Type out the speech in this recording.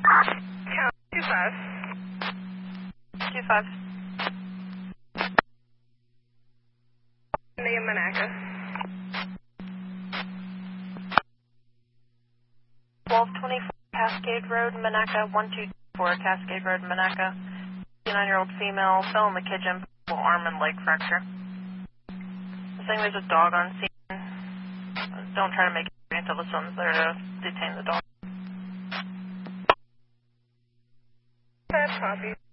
Count 25. 25. Name Monaca. 1224 Cascade Road, Monaca. 124 Cascade Road, Monaca. 59-year-old female fell in the kitchen, arm and leg fracture. I think there's a dog on scene. Don't try to make it until the sun's there to detain the dog. That's copy.